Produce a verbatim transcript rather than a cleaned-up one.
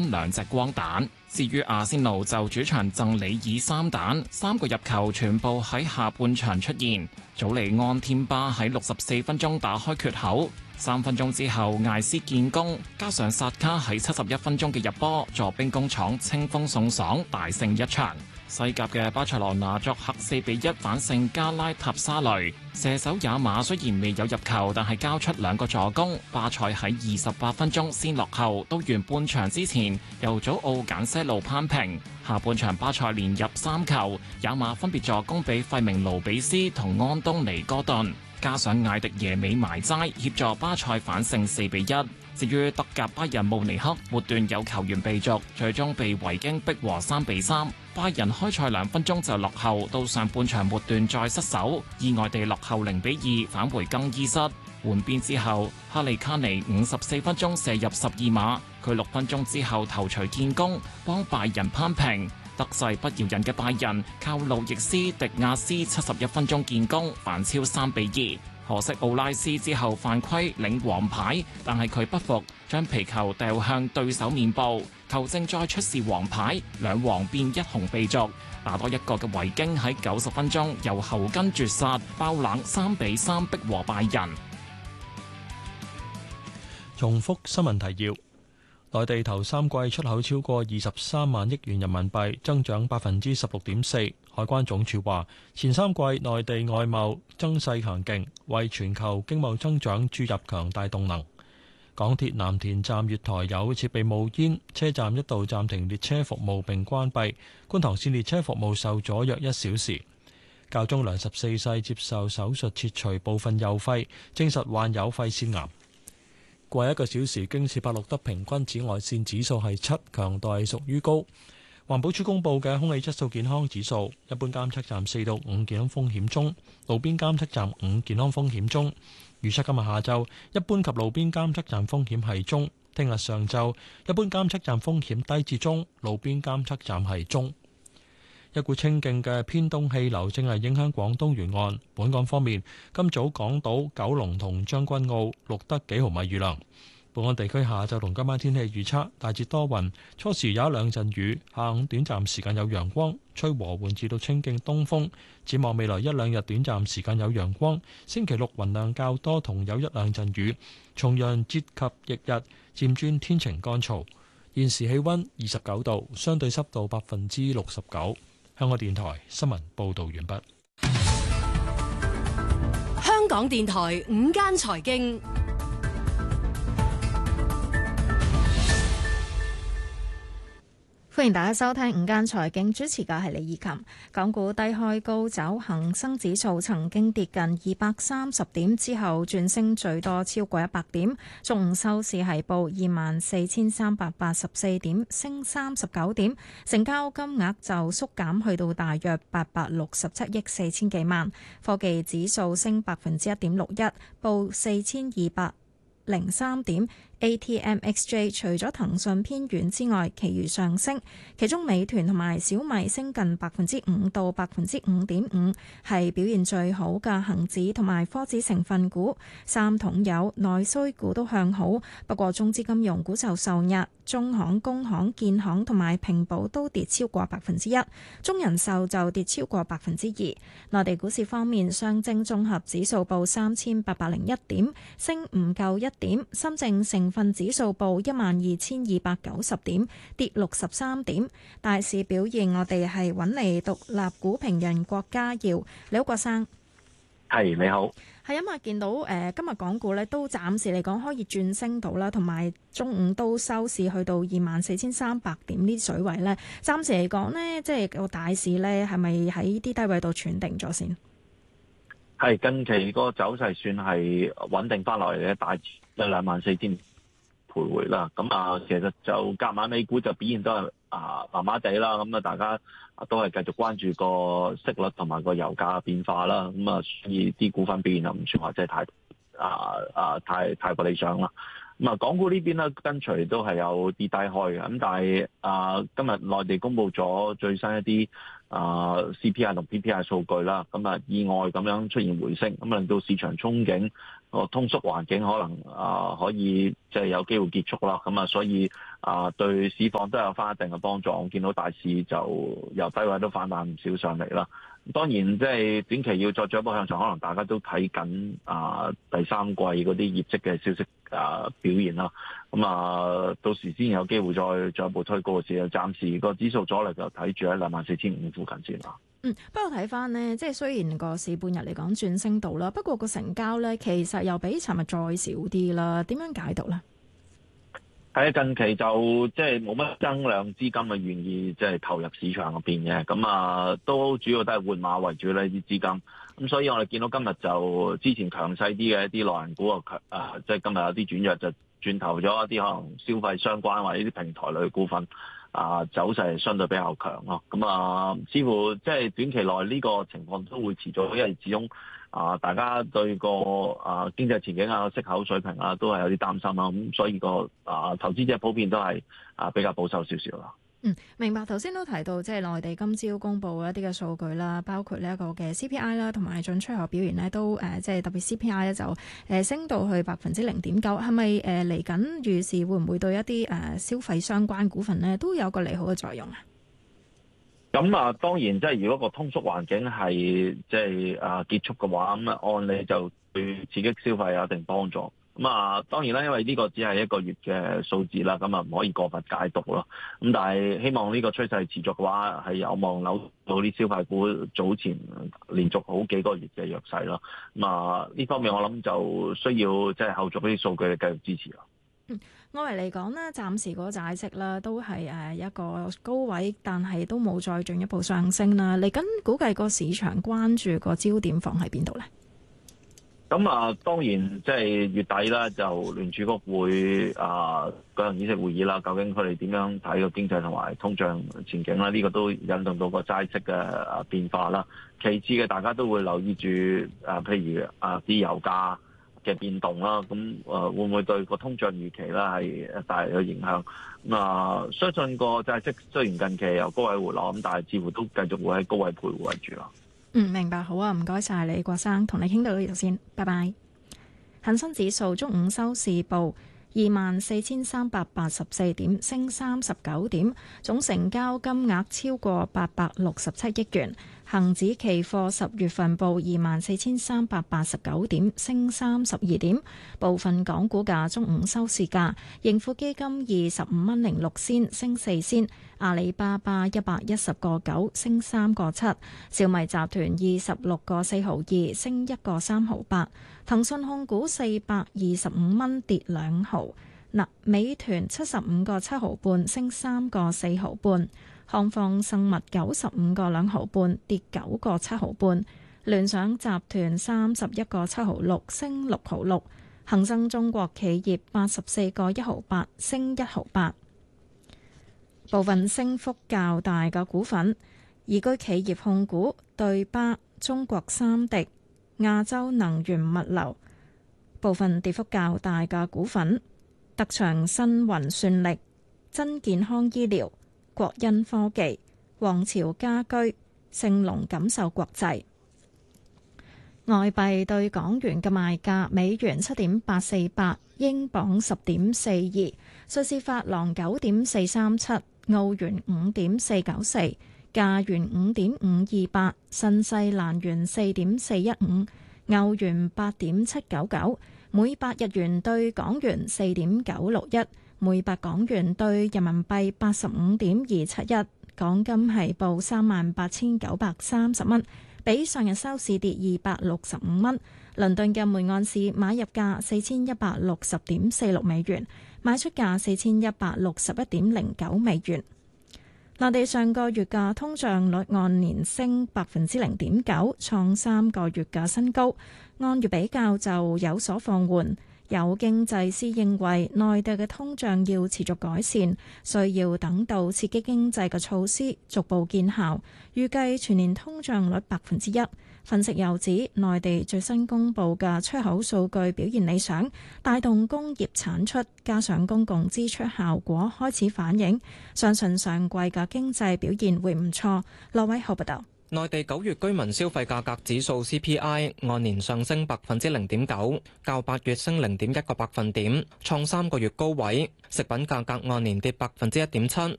添兩隻光蛋。至於阿仙奴就主場贈里爾三蛋，三個入球全部喺下半場出現。祖利安添巴喺六十四分鐘打開缺口，三分鐘之後艾斯建功，加上薩卡喺七十一分鐘嘅入波，助兵工廠清風送爽，大勝一場。西甲嘅巴塞羅那作客四比一反勝加拉塔沙雷，射手也馬雖然未有入球，但係交出兩個助攻。巴塞喺二十八分鐘先落後，到完半場之前由祖奧簡些路攀平。下半場巴塞連入三球，也馬分別助攻俾費明盧比斯同安東尼哥頓，加上艾迪耶美埋齋協助巴塞反勝四比一。至於德甲拜仁慕尼黑末段有球員被逐，最終被維京逼和三比三。拜仁開賽兩分鐘就落後，到上半場末段再失手，意外地落後零比二，返回更衣室。換邊之後，哈利卡尼五十四分鐘射入十二碼，佢六分鐘之後頭槌建功，幫拜仁攀平。得勢不饒人嘅拜仁靠路易斯迪亞斯七十一分鐘建功，反超三比二。可惜奧拉斯之後犯規領黃牌，但係佢不服，將皮球掉向對手面部，球證再出示黃牌，兩黃變一紅被逐。打多一個嘅維京喺九十分鐘由後根絕殺，爆冷三比三逼和拜仁。 重複新聞提要：內地頭三季出口超過二十三萬億元人民幣，增長百分之十六點四。海關總署話，前三季內地外貿增勢強勁，為全球經貿增長注入強大動能。港鐵藍田站月台有設備冒煙，車站一度暫停列車服務並關閉，觀塘線列車服務受阻約一小時。教宗良十四世接受手術切除部分右肺，證實患有肺腺癌。過去一個小時，京士柏錄得平均紫外線指數係七，強度係屬於高。環保署公布嘅空氣質素健康指數，一般監測站四到五健康風險中，路邊監測站五健康風險中。預測今日下晝一般及路邊監測站風險係中，聽日上晝一般監測站風險低至中，路邊監測站係中。一股清勁嘅偏東氣流正係影響廣東沿岸。本港方面，今早港島、九龍同將軍澳錄得幾毫米雨量。本港地區下晝同今晚天氣預測，大致多雲，初時有一兩陣雨，下午短暫時間有陽光，吹和緩至到清勁東風。展望未來一兩日短暫時間有陽光，星期六雲量較多同有一兩陣雨，重陽節及翌日漸轉天晴乾燥。現時氣溫二十九度，相對濕度百分之六十九。香港電台新聞報道完畢。 香港電台午間財經。 歡迎大家收聽午間財經，主持嘅係李怡琴。港股低開高走，恒生指數曾經跌近二百三十點之後轉升最多超過一百點，中午收市係報二萬四千三百八十四點，升三十九點，成交金額就縮減去到大約八百六十七億四千幾萬。科技指數升百分之一點六一，報四千二百零三點。A T M X J 除咗騰訊偏軟之外，其餘上升，其中美團同埋小米升近百分之五到百分之五點五，係表現最好嘅恒指同埋科指成分股。三桶油、內需股都向好，不過中資金融股就受壓，中行、工行、建行同埋平保都跌超過百分之一，中人壽就跌超過百分之二。內地股市方面，上證綜合指數報三千八百零一點，升唔夠一點；深證成份指數報一萬二千二百九十點，跌六十三點。大市表現，我哋係揾嚟獨立股評人郭家耀，你好，郭生。 係你好。 係因為見到誒、呃、今日港股咧都暫時嚟講可以轉升到啦，同埋中午都收市去到二萬四千三百點呢啲水位咧。暫時嚟講呢，即係個大市咧係咪喺啲低位度喘定咗先？ 係近期個走勢算係穩定翻落嚟嘅，大致有兩萬四千徘徊啦。咁啊，其實就隔晚美股就表現都係啊麻麻地啦。咁啊，大家都係繼續關注個息率同埋個油價嘅變化啦。咁啊，所以啲股份表現又唔算話真係太啊啊太太過理想啦。咁啊，港股呢邊咧跟隨都係有啲低開嘅。咁但係啊，今日內地公布咗最新一啲啊 C P I 同 P P I 數據啦，咁啊意外咁樣出現回升，咁令到市場憧憬個通縮環境可能啊可以即係有機會結束啦。咁啊，所以啊對市況都有翻一定嘅幫助。我見到大市就由低位都反彈唔少上嚟啦。當然即係短期要再進一步向上，可能大家都睇緊啊第三季嗰啲業績嘅消息啊表現啦。咁啊到時先有機會再進一步推高嘅時候，暫時個指數阻力就睇住喺兩萬四千五附近先啦。 嗯，不過睇翻呢，即係雖然個市半日嚟講轉升到啦，不過個成交呢，其實又比尋日再少啲啦。點樣解讀呢？ 喺近期就即係冇乜增量資金啊，願意即係投入市場入邊嘅，咁啊都主要都係換馬為主呢啲資金。咁所以我哋見到今日就之前強勢啲嘅一啲內銀股啊，強啊即係今日有啲轉弱，就轉投咗一啲可能消費相關或者啲平台類股份。啊，走勢相對比較強咯，咁啊，似乎即係短期內呢個情況都會持續，因為始終啊，大家對個啊經濟前景啊、息口水平啊都係有啲擔心啦，咁所以個啊投資者普遍都係啊比較保守少少啦。 嗯，明白。頭先都提到，即係內地今朝公布一啲嘅數據啦，包括呢一個嘅 C P I 啦，同埋進出口表現呢，都誒，即係特別 C P I 咧就誒升到去百分之零點九，係咪誒嚟緊預示會唔會對一啲誒消費相關股份呢都有個利好嘅作用啊？ 咁啊，當然即係如果個通縮環境係即係啊結束嘅話，咁啊按理就對刺激消費有一定幫助。咁啊，當然啦，因為呢個只係一個月嘅數字啦，咁啊唔可以過分解讀咯。咁但係希望呢個趨勢持續嘅話，係有望扭到啲消費股早前連續好幾個月嘅弱勢咯。咁啊呢方面我諗就需要即係後續啲數據繼續支持咯。 嗯，外圍嚟講呢，暫時個債息啦都係誒一個高位，但係都冇再進一步上升啦。嚟緊估計個市場關注個焦點放喺邊度呢？ 咁啊，當然即係月底啦，就聯儲局會啊舉行議息會議啦。究竟佢哋點樣睇個經濟同埋通脹前景啦？呢、這個都引動到個債息嘅變化啦。其次嘅，大家都會留意住啊，譬如啊啲油價嘅變動啦。咁啊，會唔會對個通脹預期啦係帶嚟嘅影響？咁啊，相信個債息雖然近期由高位回落，咁但係似乎都繼續會喺高位徘徊為主啦。 嗯，明白，好啊，唔該晒李國生，同你傾到呢度先，拜拜。恒生指數中午收市報二萬四千三百八十四點，升三十九點，總成交金額超過八百六十七億元。恒指期貨十月份報二萬四千三百八十九點，升三十二點。部分港股價中午收市價，盈富基金二十五蚊零六仙，升四仙；阿里巴巴一百一十個九，升三個七；小米集團二十六個四毫二，升一個三毫八；騰訊控股四百二十五蚊，跌兩毫；嗱，美團七十五個七毫半，升三個四毫半。康方生物九十五個兩毫半，跌九個七毫半；聯想集團三十一個七毫六，升六毫六；恒生中國企業八十四個一毫八，升一毫八。部分升幅較大嘅股份：宜居企業控股、對巴、中國三迪、亞洲能源物流。部分跌幅較大嘅股份：特長新雲算力、真健康醫療、國恩科技、皇朝家居、盛隆錦繡國際。外幣對港元嘅賣價：美元七點八四八，英鎊十點四二，瑞士法郎九點四三七，澳元五點四九四，加元五點五二八，新西蘭元四點四一五，歐元八點七九九，每百日元對港元四點九六一。每百港元兌人民幣八十五點二七一，港金係報三萬八千九百三十蚊，比上日收市跌二百六十五蚊。倫敦嘅每盎司買入價四千一百六十點四六美元，賣出價四千一百六十一點零九美元。內地上個月嘅通脹率按年升百分之零點九，創三個月嘅新高，按月比較就有所放緩。有經濟師認為，內地嘅通脹要持續改善，需要等到刺激經濟嘅措施逐步見效，預計全年通脹率百分之一。分析又指，內地最新公布嘅出口數據表現理想，帶動工業產出，加上公共支出效果開始反映，相信上季嘅經濟表現會唔錯。羅偉浩報道。 內地九月居民消費價格指數 C P I 按年上升百分之零點九，較八月升零點一個百分點，創三個月高位。食品價格按年跌百分之一點七，